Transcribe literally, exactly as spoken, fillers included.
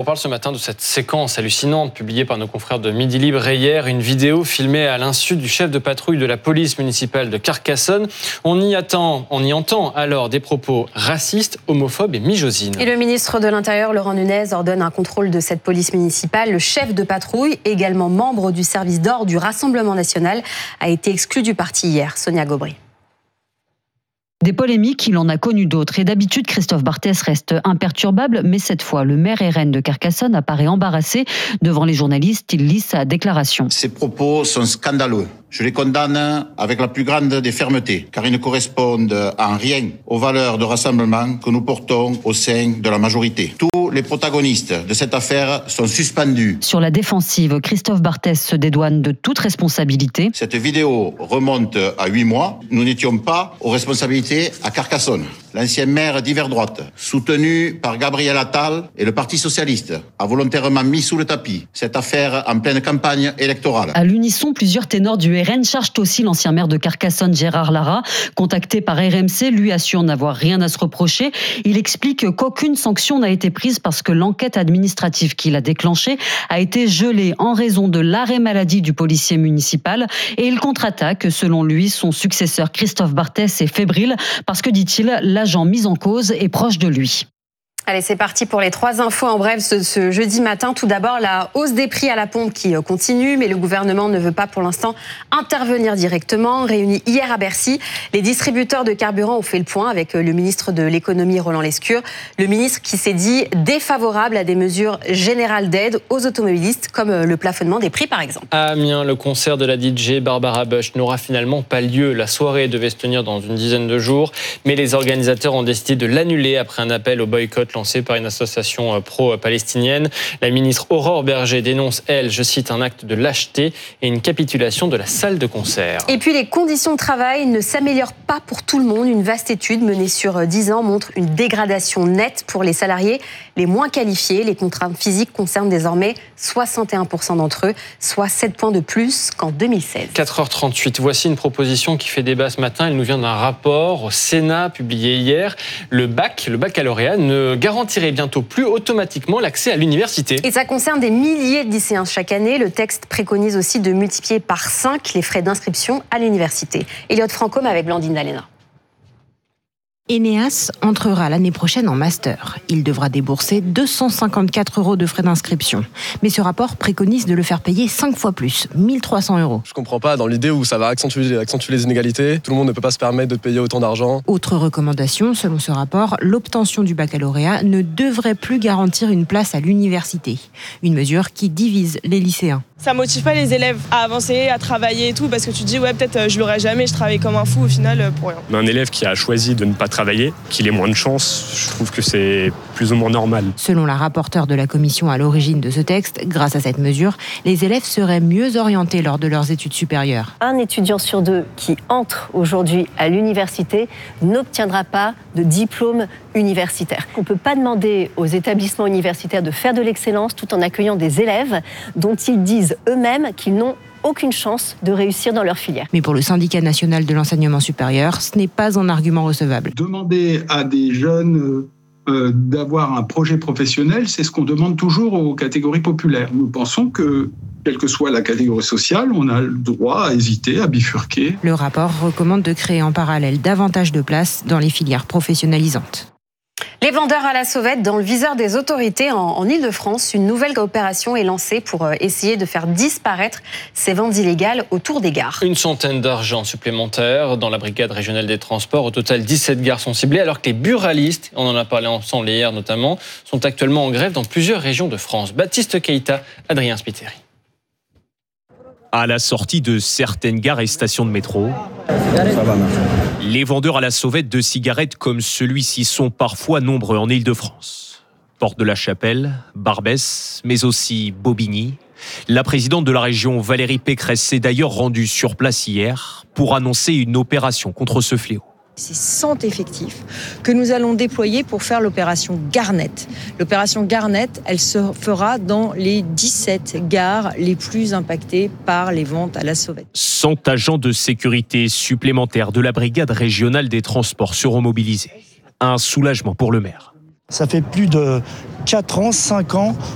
parle ce matin de cette séquence hallucinante publiée par nos confrères de Midi Libre hier, une vidéo filmée à l'insu du chef de patrouille de la police municipale de Carcassonne. On y attend, on y entend alors des propos racistes, homophobes et misogynes. Et le ministre de l'Intérieur, Laurent Nunez, ordonne un contrôle de cette police municipale. Le chef de patrouille, également membre du service d'ordre du Rassemblement national, a été exclu du parti hier. Sonia Gobry. Des polémiques, il en a connu d'autres. Et d'habitude, Christophe Barthès reste imperturbable. Mais cette fois, le maire R N de Carcassonne apparaît embarrassé. Devant les journalistes, il lit sa déclaration. Ces propos sont scandaleux. Je les condamne avec la plus grande des fermetés, car ils ne correspondent en rien aux valeurs de rassemblement que nous portons au sein de la majorité. Tous les protagonistes de cette affaire sont suspendus. Sur la défensive, Christophe Barthès se dédouane de toute responsabilité. Cette vidéo remonte à huit mois. Nous n'étions pas aux responsabilités à Carcassonne. L'ancien maire d'hiver droite, soutenu par Gabriel Attal et le Parti socialiste, a volontairement mis sous le tapis cette affaire en pleine campagne électorale. À l'unisson, plusieurs ténors du R N chargent aussi l'ancien maire de Carcassonne, Gérard Lara. Contacté par R M C, lui assure n'avoir rien à se reprocher. Il explique qu'aucune sanction n'a été prise parce que l'enquête administrative qu'il a déclenchée a été gelée en raison de l'arrêt maladie du policier municipal. Et il contre-attaque. Selon lui, son successeur Christophe Barthès est fébrile parce que, dit-il, l'agent mis en cause est proche de lui. Allez, c'est parti pour les trois infos en bref ce, ce jeudi matin. Tout d'abord, la hausse des prix à la pompe qui continue, mais le gouvernement ne veut pas pour l'instant intervenir directement. Réunis hier à Bercy, les distributeurs de carburant ont fait le point avec le ministre de l'économie Roland Lescure. Le ministre qui s'est dit défavorable à des mesures générales d'aide aux automobilistes, comme le plafonnement des prix par exemple. À Amiens, le concert de la D J Barbara Bush n'aura finalement pas lieu. La soirée devait se tenir dans une dizaine de jours, mais les organisateurs ont décidé de l'annuler après un appel au boycott lancé par une association pro-palestinienne. La ministre Aurore Berger dénonce, elle, je cite, un acte de lâcheté et une capitulation de la salle de concert. Et puis les conditions de travail ne s'améliorent pas pour tout le monde. Une vaste étude menée sur dix ans montre une dégradation nette pour les salariés les moins qualifiés. Les contraintes physiques concernent désormais soixante et un pour cent d'entre eux, soit sept points de plus qu'en deux mille seize. quatre heures trente-huit, voici une proposition qui fait débat ce matin. Elle nous vient d'un rapport au Sénat publié hier. Le bac, le baccalauréat, ne garantirait bientôt plus automatiquement l'accès à l'université. Et ça concerne des milliers de lycéens chaque année. Le texte préconise aussi de multiplier par cinq les frais d'inscription à l'université. Elliot Francom avec Blandine Dalena. Enéas entrera l'année prochaine en master. Il devra débourser deux cent cinquante-quatre euros de frais d'inscription. Mais ce rapport préconise de le faire payer cinq fois plus, mille trois cents euros. Je comprends pas dans l'idée où ça va accentuer, accentuer les inégalités. Tout le monde ne peut pas se permettre de payer autant d'argent. Autre recommandation, selon ce rapport, l'obtention du baccalauréat ne devrait plus garantir une place à l'université. Une mesure qui divise les lycéens. Ça motive pas les élèves à avancer, à travailler et tout, parce que tu te dis ouais peut-être je l'aurai jamais, je travaille comme un fou au final pour rien. Un élève qui a choisi de ne pas travailler, qu'il ait moins de chance, je trouve que c'est plus ou moins normal. Selon la rapporteure de la commission à l'origine de ce texte, grâce à cette mesure, les élèves seraient mieux orientés lors de leurs études supérieures. Un étudiant sur deux qui entre aujourd'hui à l'université n'obtiendra pas de diplôme universitaire. On ne peut pas demander aux établissements universitaires de faire de l'excellence tout en accueillant des élèves dont ils disent eux-mêmes qu'ils n'ont aucune chance de réussir dans leur filière. Mais pour le syndicat national de l'enseignement supérieur, ce n'est pas un argument recevable. Demander à des jeunes euh, d'avoir un projet professionnel, c'est ce qu'on demande toujours aux catégories populaires. Nous pensons que, quelle que soit la catégorie sociale, on a le droit à hésiter, à bifurquer. Le rapport recommande de créer en parallèle davantage de places dans les filières professionnalisantes. Les vendeurs à la sauvette dans le viseur des autorités en, en Ile-de-France. Une nouvelle opération est lancée pour essayer de faire disparaître ces ventes illégales autour des gares. Une centaine d'argents supplémentaires dans la brigade régionale des transports. Au total, dix-sept gares sont ciblées, alors que les buralistes, on en a parlé ensemble hier notamment, sont actuellement en grève dans plusieurs régions de France. Baptiste Keïta, Adrien Spiteri. À la sortie de certaines gares et stations de métro, les vendeurs à la sauvette de cigarettes comme celui-ci sont parfois nombreux en Ile-de-France. Porte de la Chapelle, Barbès, mais aussi Bobigny. La présidente de la région, Valérie Pécresse, s'est d'ailleurs rendue sur place hier pour annoncer une opération contre ce fléau. C'est cent effectifs que nous allons déployer pour faire l'opération Garnet. L'opération Garnet, elle se fera dans les dix-sept gares les plus impactées par les ventes à la sauvette. cent agents de sécurité supplémentaires de la brigade régionale des transports seront mobilisés. Un soulagement pour le maire. Ça fait plus de quatre ans, cinq ans